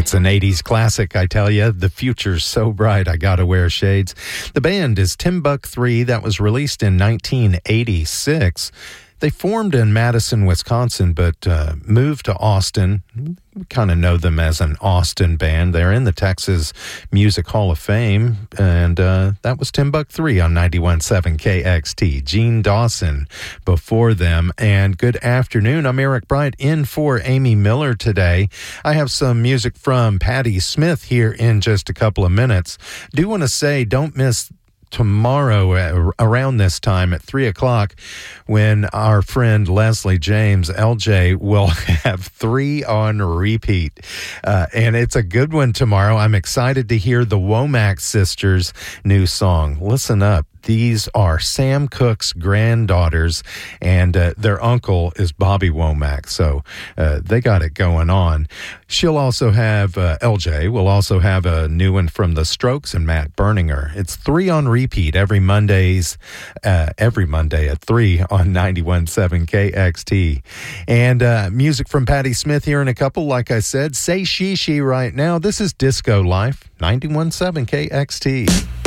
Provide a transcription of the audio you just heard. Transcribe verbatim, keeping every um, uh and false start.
It's an eighties classic, I tell you. The future's so bright, I gotta wear shades. The band is Timbuk three. That was released in nineteen eighty-six. They formed in Madison, Wisconsin, but uh, moved to Austin. We kind of know them as an Austin band. They're in the Texas Music Hall of Fame, and uh, that was Timbuk three on ninety-one point seven K X T. Gene Dawson before them, and good afternoon. I'm Eric Bright in for Amy Miller today. I have some music from Patti Smith here in just a couple of minutes. Do want to say, don't miss tomorrow around this time at three o'clock when our friend Leslie James, L J, will have three on repeat. Uh, and it's a good one tomorrow. I'm excited to hear the Womack Sisters' new song. Listen up. These are Sam Cooke's granddaughters, and uh, their uncle is Bobby Womack, so uh, they got it going on. She'll also have, uh, L J will also have a new one from The Strokes and Matt Berninger. It's three on repeat every Mondays, uh, every Monday at three on ninety-one point seven K X T. And uh, music from Patti Smith here in a couple, like I said. Say She She right now. This is Disco Life, ninety-one point seven K X T.